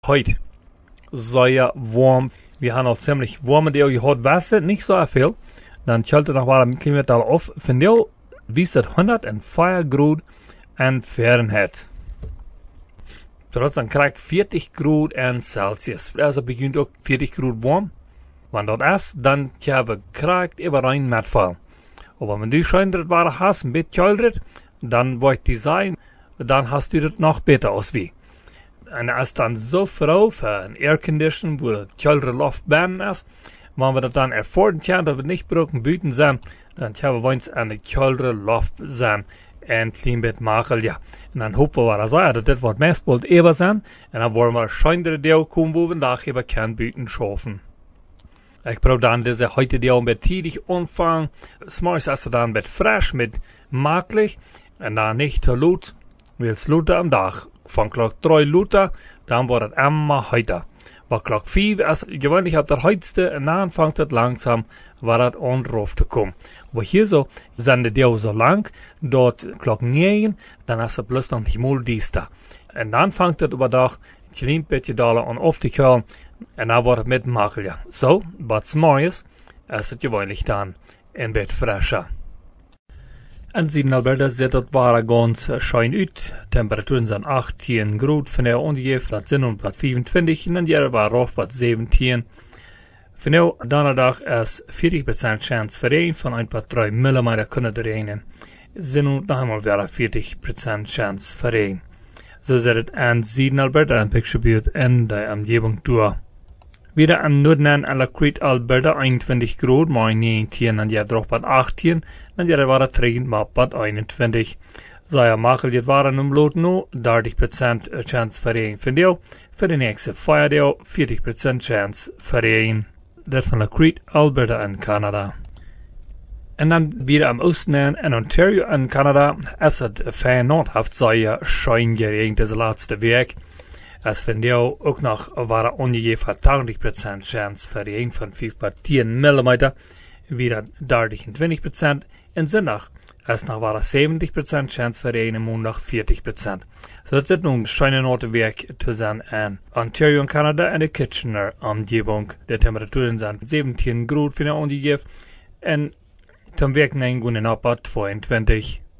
Heute sehr warm. Wir haben auch ziemlich warme Tage gehabt. Wasser nicht so viel. Dann schalte noch mal ein Klimatal auf. Vandaag wies het 104 Grad en Fahrenheit. Trotzdem krijg 40 Grad en Celsius. Also begint ook 40 Grad warm. Wanneer dat is, dan krijgt überein met veel. Aber wenn du schon das Ware hast, ein bisschen kälter, dann wird die sein, dann hast du das noch besser aus wie. Und als dann so froh für ein Aircondition, wo die kältere Luft binnen ist, wenn wir das dann erfordern können, dass wir nicht brauchen, büten sein, dann haben wir uns eine kältere Luft sein. Ein klein bisschen machen, ja. Und dann hoffen wir, dass das wird meist bald eben sein, und dann wollen wir scheinere Deel kommen, wo wir nach eben kein Büten schaffen. Ich brauche dann diese heute Deel ein bisschen tidig anfangen. Morgens ist es dann ein bisschen frisch, mit makelig, und dann nicht zu laut, wie es lauter am Tag. Von Klock 3 lauter, dann wird es immer heute. Bei Klock 5 ist gewöhnlich ab der heutste, und dann fängt es langsam, war es an drauf zu kommen. Aber hier so, sind die Deel so lang, dort Klock 9, dann ist es bloß noch nicht mal diester. Und dann fängt es über Tag, ein klein bisschen Dollar an auf die Kühlen, und dann wird es mit makeliger. So, aber morgens ist es gewöhnlich dann ein bisschen frischer. En in Alberta sieht das Wetter ganz schön aus. Temperaturen sind 18 Grad, von der ungefähr Platz 10 und Platz 25, und dann hier war auf Platz 17. Von der Donnerstag ist 40% Chance für Regen, von ein paar 3 mm können es regnen. Sind und noch einmal wieder 40% Chance für Regen. So sieht es an Süden Alberta ein Picturebild in der Umgebung durch. Wieder am Norden an Alacrite, Alberta, 21 Grad, mal 19, und ja, drauf bei 18, und ja, war es regend, mal bei 21. So, ja, machen wir waren im Lot nur 30% Chance für Regen. Für die nächste Feiertag 40% Chance für Regen. Das von Alacrite, Alberta in Kanada. Und dann wieder am Osten in Ontario in Kanada, es hat fein nordhaft sehr schön geregnet, das letzte Weg. Es von der auch noch war ungefähr 80% Chance für Regen von 5 bis 10 mm, wieder 30 und 20%. In Sonntag ist noch war 70% Chance für Regen, im Montag 40%. So, das ist nun ein schöner Nordweg zu sein in Ontario und Kanada in der Kitchener Umgebung. Die Temperaturen sind 17 Grad für den ungefähr, und zum Weg gehen ab 22.